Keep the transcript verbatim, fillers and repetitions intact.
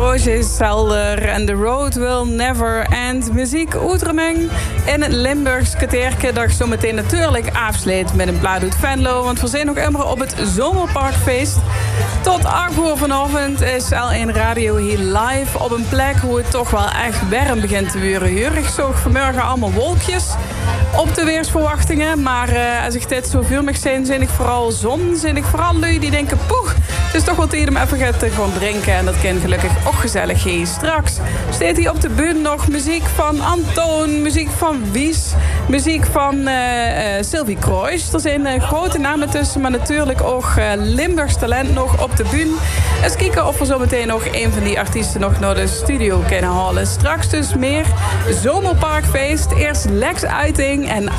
Roger Zelder en The Road Will Never End. Muziek Oetremeng in het Limburgs kwartiertje. Dat zo meteen natuurlijk afsluit met een plaat uit Venlo. Want we zijn nog immer op het Zomerparkfeest. Tot acht uur vanavond is L één Radio hier live op een plek hoe het toch wel echt warm begint te worden. Hier ik zag vanmorgen allemaal wolkjes op de weersverwachtingen. Maar uh, als ik dit zo veel mag zijn, zijn ik vooral zon. Zijn ik vooral lui die denken, poeh, het is toch wel tijd om even te gaan drinken. En dat kan gelukkig ook gezellig gaan. Straks staat hier op de bühne nog muziek van Antoon, muziek van Wies, muziek van uh, uh, Sylvie Kroijs. Er zijn uh, grote namen tussen, maar natuurlijk ook uh, Limburgs talent nog op de bühne. Eens kijken of we zo meteen nog een van die artiesten nog naar de studio kunnen halen. Straks dus meer Zomerparkfeest. Eerst Lex Uiting en